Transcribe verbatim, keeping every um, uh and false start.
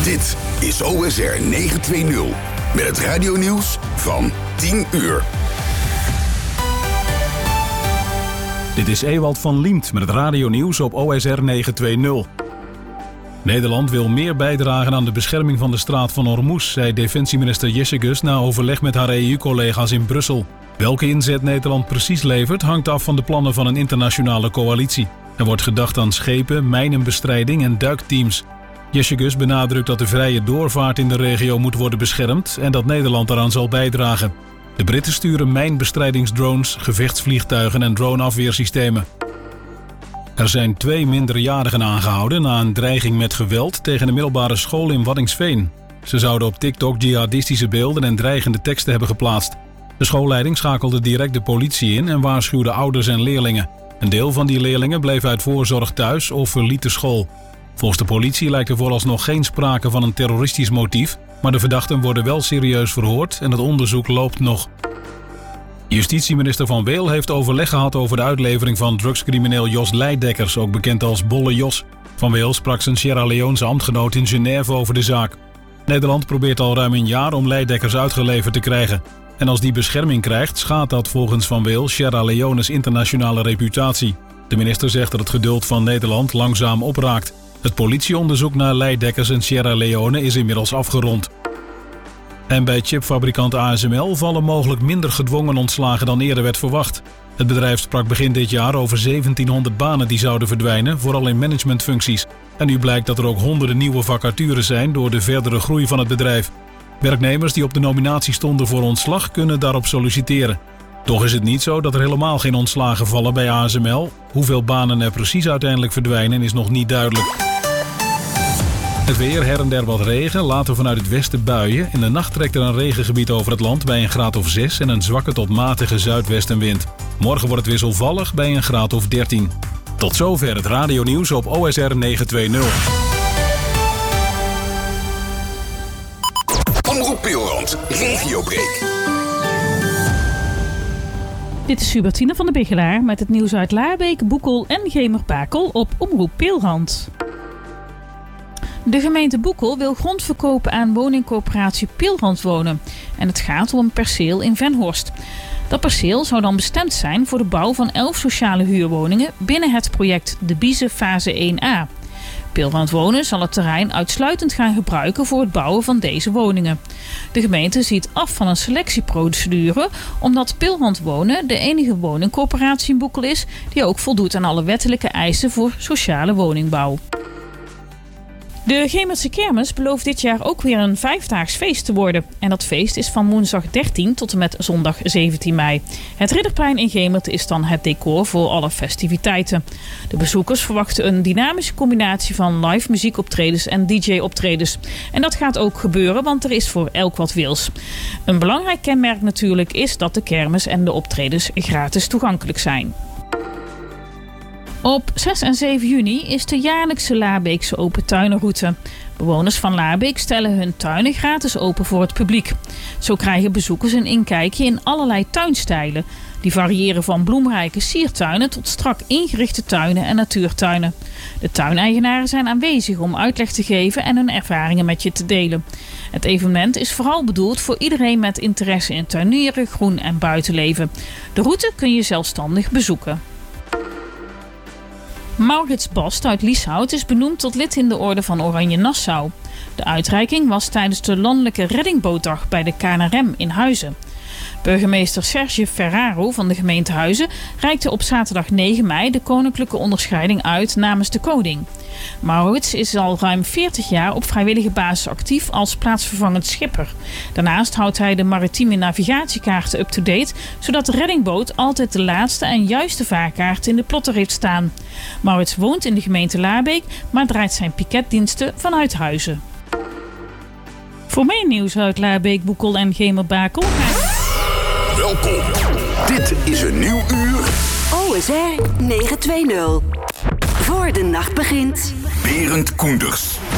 Dit is O S R negenhonderdtwintig met het radionieuws van tien uur. Dit is Ewald van Liemt met het radionieuws op O S R negenhonderdtwintig. Nederland wil meer bijdragen aan de bescherming van de straat van Hormuz, zei defensieminister Jessicus na overleg met haar E U-collega's in Brussel. Welke inzet Nederland precies levert hangt af van de plannen van een internationale coalitie. Er wordt gedacht aan schepen, mijnenbestrijding en duikteams. Jessicus benadrukt dat de vrije doorvaart in de regio moet worden beschermd en dat Nederland daaraan zal bijdragen. De Britten sturen mijnbestrijdingsdrones, gevechtsvliegtuigen en droneafweersystemen. Er zijn twee minderjarigen aangehouden na een dreiging met geweld tegen een middelbare school in Waddinxveen. Ze zouden op TikTok jihadistische beelden en dreigende teksten hebben geplaatst. De schoolleiding schakelde direct de politie in en waarschuwde ouders en leerlingen. Een deel van die leerlingen bleef uit voorzorg thuis of verliet de school. Volgens de politie lijkt er vooralsnog geen sprake van een terroristisch motief, maar de verdachten worden wel serieus verhoord en het onderzoek loopt nog. Justitieminister Van Weel heeft overleg gehad over de uitlevering van drugscrimineel Jos Leidekkers, ook bekend als Bolle Jos. Van Weel sprak zijn Sierra Leonese ambtgenoot in Genève over de zaak. Nederland probeert al ruim een jaar om Leidekkers uitgeleverd te krijgen. En als die bescherming krijgt, schaadt dat volgens Van Weel Sierra Leone's internationale reputatie. De minister zegt dat het geduld van Nederland langzaam opraakt. Het politieonderzoek naar Leidekkers en Sierra Leone is inmiddels afgerond. En bij chipfabrikant A S M L vallen mogelijk minder gedwongen ontslagen dan eerder werd verwacht. Het bedrijf sprak begin dit jaar over zeventienhonderd banen die zouden verdwijnen, vooral in managementfuncties. En nu blijkt dat er ook honderden nieuwe vacatures zijn door de verdere groei van het bedrijf. Werknemers die op de nominatie stonden voor ontslag kunnen daarop solliciteren. Toch is het niet zo dat er helemaal geen ontslagen vallen bij A S M L. Hoeveel banen er precies uiteindelijk verdwijnen is nog niet duidelijk. Het weer, her en der wat regen, later vanuit het westen buien. In de nacht trekt er een regengebied over het land bij een graad of zes en een zwakke tot matige zuidwestenwind. Morgen wordt het wisselvallig bij een graad of dertien. Tot zover het radionieuws op O S R negenhonderdtwintig. Omroep Pilrand, regiobreak. Dit is Hubertine van de Bigelaar met het nieuws uit Laarbeek, Boekel en Gemerbakel op Omroep Pilrand. De gemeente Boekel wil grond verkopen aan woningcorporatie Pilrand Wonen. En het gaat om een perceel in Venhorst. Dat perceel zou dan bestemd zijn voor de bouw van elf sociale huurwoningen binnen het project De Biezen fase één A. Pilrand Wonen zal het terrein uitsluitend gaan gebruiken voor het bouwen van deze woningen. De gemeente ziet af van een selectieprocedure omdat Pilrand Wonen de enige woningcorporatie in Boekel is die ook voldoet aan alle wettelijke eisen voor sociale woningbouw. De Gemertse Kermis belooft dit jaar ook weer een vijfdaags feest te worden. En dat feest is van woensdag dertien tot en met zondag zeventien mei. Het Ridderplein in Gemert is dan het decor voor alle festiviteiten. De bezoekers verwachten een dynamische combinatie van live muziekoptredens en D J-optredens. En dat gaat ook gebeuren, want er is voor elk wat wils. Een belangrijk kenmerk natuurlijk is dat de kermis en de optredens gratis toegankelijk zijn. Op zes en zeven juni is de jaarlijkse Laarbeekse open tuinenroute. Bewoners van Laarbeek stellen hun tuinen gratis open voor het publiek. Zo krijgen bezoekers een inkijkje in allerlei tuinstijlen. Die variëren van bloemrijke siertuinen tot strak ingerichte tuinen en natuurtuinen. De tuineigenaren zijn aanwezig om uitleg te geven en hun ervaringen met je te delen. Het evenement is vooral bedoeld voor iedereen met interesse in tuinieren, groen en buitenleven. De route kun je zelfstandig bezoeken. Maurits Bast uit Lieshout is benoemd tot lid in de Orde van Oranje Nassau. De uitreiking was tijdens de landelijke reddingbootdag bij de K N R M in Huizen. Burgemeester Serge Ferraro van de gemeente Huizen reikte op zaterdag negen mei de koninklijke onderscheiding uit namens de koning. Maurits is al ruim veertig jaar op vrijwillige basis actief als plaatsvervangend schipper. Daarnaast houdt hij de maritieme navigatiekaarten up-to-date, zodat de reddingboot altijd de laatste en juiste vaarkaart in de plotter heeft staan. Maurits woont in de gemeente Laarbeek, maar draait zijn piketdiensten vanuit Huizen. Voor meer nieuws uit Laarbeek, Boekel en Gemerbakel. Welkom. Dit is een nieuw uur. O S R negenhonderdtwintig. Voor de nacht begint. Berend Koenders.